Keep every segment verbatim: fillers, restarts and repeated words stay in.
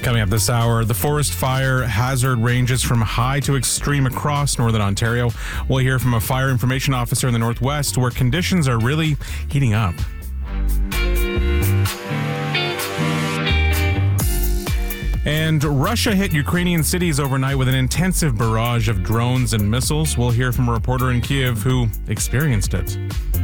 Coming up this hour, the forest fire hazard ranges from high to extreme across northern Ontario. We'll hear from a fire information officer in the northwest where conditions are really heating up. And Russia hit Ukrainian cities overnight with an intensive barrage of drones and missiles. We'll hear from a reporter in Kiev who experienced it.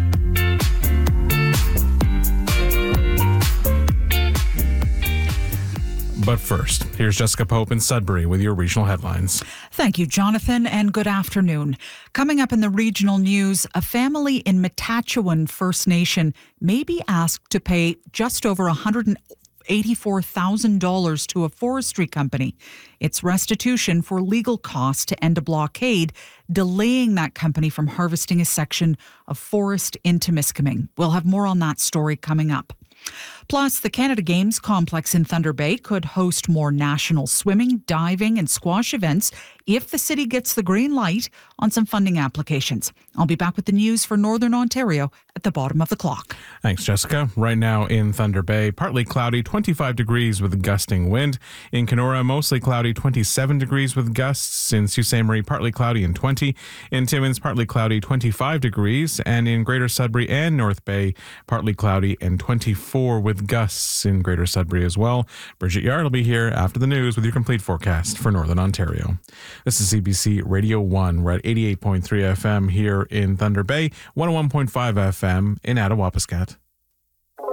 But first, here's Jessica Pope in Sudbury with your regional headlines. Thank you, Jonathan, and good afternoon. Coming up in the regional news, a family in Matachewan First Nation may be asked to pay just over one hundred eighty-four thousand dollars to a forestry company. It's restitution for legal costs to end a blockade, delaying that company from harvesting a section of forest in Temiskaming. We'll have more on that story coming up. Plus, the Canada Games complex in Thunder Bay could host more national swimming, diving, and squash events if the city gets the green light on some funding applications. I'll be back with the news for Northern Ontario at the bottom of the clock. Thanks, Jessica. Right now in Thunder Bay, partly cloudy, twenty-five degrees with gusting wind. In Kenora, mostly cloudy, twenty-seven degrees with gusts. In Sault Ste. Marie, partly cloudy and twenty. In Timmins, partly cloudy, twenty-five degrees. And in Greater Sudbury and North Bay, partly cloudy and twenty-four with gusts in Greater Sudbury as well. Bridget Yard will be here after the news with your complete forecast for Northern Ontario. This is C B C Radio one. We're at eighty-eight point three F M here in Thunder Bay, one oh one point five F M in Attawapiskat.